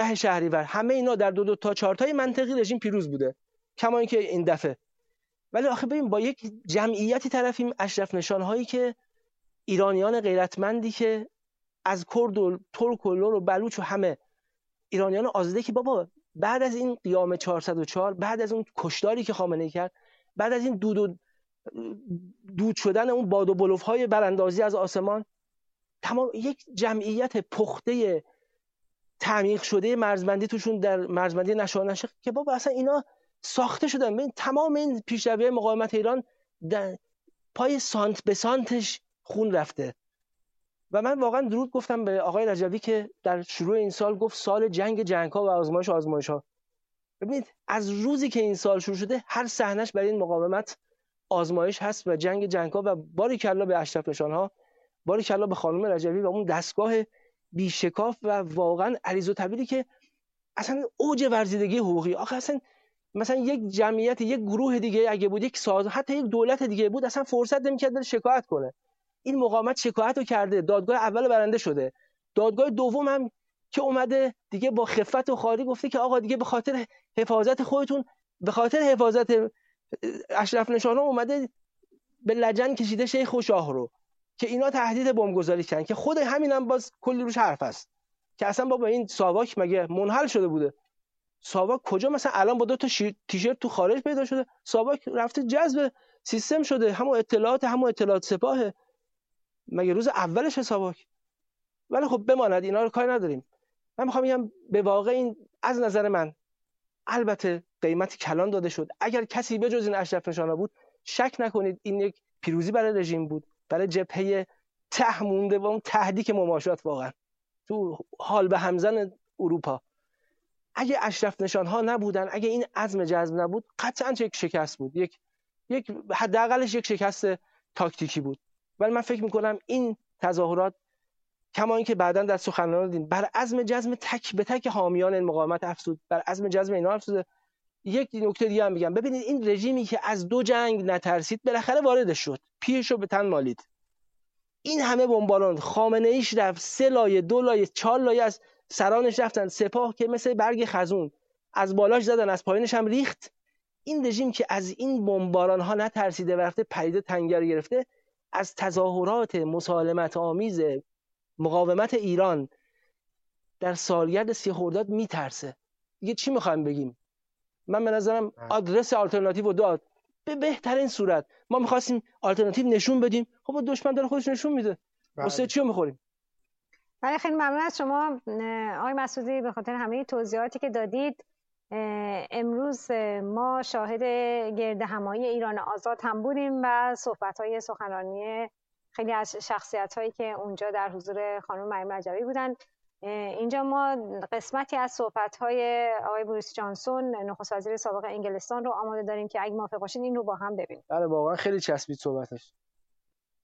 ده شهریور، همه اینا در دو تا چارتای منطقی رژیم پیروز بوده، کما اینکه این دفعه. ولی آخه ببین با یک جمعیتی طرفیم، اشرف نشان‌هایی که ایرانیان غیرتمندی که از کرد و ترک و لور و بلوچ و همه ایرانیان آزاده، که بابا بعد از این قیام 404، بعد از اون کشتاری که خامنه‌ای کرد، بعد از این دود شدن اون باد و بلوف‌های براندازی از آسمان، تمام یک جمعیت پخته تعمیق شده مرزبندی توشون در مرزبندی نشانشه که بابا اصلا اینا ساخته شدن. ببین تمام این پیشروی‌های مقاومت ایران در پای سانت به سانتش خون رفته. و من واقعا درود گفتم به آقای رجوی که در شروع این سال گفت سال جنگ‌ها و آزمایش‌ها. ببینید از روزی که این سال شروع شده هر صحنه‌اش برای این مقاومت آزمایش هست و جنگ‌ها و باریکلا به اشرف نشان‌ها، باریکلا به خانم رجوی و اون دستگاه بیشکاف و واقعا عریض و طویلی که اصلا اوج ورزیدگی حقوقی. آخه اصلا مثلا یک جمعیت، یک گروه دیگه اگه بود، یک ساز، حتی یک دولت دیگه بود، اصلا فرصت نمی‌کرد بره شکایت کنه. این مقاومت شکایت رو کرده، دادگاه اول برنده شده، دادگاه دوم هم که اومده دیگه با خفت و خاری گفته که آقا دیگه به خاطر حفاظت خودتون، به خاطر حفاظت اشرف نشان‌ها اومده به لجن کشیده شیخ و شاه رو که اینا تهدید بمبگذاری کردن، که خود همینم باز کلی روش حرف است که اصلا بابا این ساواک مگه منحل شده بوده؟ ساواک کجا مثلا الان با دو تا تیشرت تو خارج پیدا شده؟ ساواک رفته جذب سیستم شده، همون اطلاعات سپاه، مگه روز اولش ساواک. ولی خب بماند، اینا رو کاری نداریم. من میخوام بگم به واقع این از نظر من البته قیمت کلان داده شد. اگر کسی به جز این اشرف نشان‌ها بود، شک نکنید این یک پیروزی برای رژیم بود، برای جبهه ته مونده و اون تهدیک مماشات واقعا تو حال به همزن اروپا. اگه اشرف نشان‌ها نبودن، اگه این عزم جذب نبود، قطعاً یک شکست بود، یک حداقلش یک شکست تاکتیکی بود. ولی من فکر می‌کنم این تظاهرات، کما اینکه بعداً در سخنرانی دیدیم، بر عزم جزم تک به تک حامیان این مقاومت افزود، بر عزم جزم اینا افزوده. یک نکته دیگه هم بگم، ببینید این رژیمی که از دو جنگ نترسید بالاخره واردش شد، پیشو به تن مالید. این همه بمباران، خامنه ایش رفت 3 لایه 2 لایه 4 لایه از سرانش رفتن، سپاه که مثل برگ خزون از بالاش زدن، از پایینش هم ریخت. این رژیم که از این بمباران ها نترسیده و رفته پریده تنگر گرفته، از تظاهرات مسالمت آمیز مقاومت ایران در سالگرد 30 خرداد میترسه. دیگه چی میخوایم بگیم؟ من به نظرم آدرس آلترناتیو رو داد به بهترین صورت. ما میخواستیم آلترناتیو نشون بدیم، خب دشمن داره خودش نشون میده، واسه چی رو میخوریم؟ بله خیلی ممنون از شما آقای مسعودی به خاطر همه توضیحاتی که دادید. امروز ما شاهد گردهمایی ایران آزاد هم بودیم و صحبت‌های سخنرانی خیلی از شخصیت‌هایی که اونجا در حضور خانم مریم رجوی بودن. اینجا ما قسمتی از صحبت‌های آقای بوریس جانسون نخست وزیر سابق انگلستان رو آماده داریم که اگه موافق باشین این رو با هم ببینیم. بله واقعا خیلی چسبید صحبتش.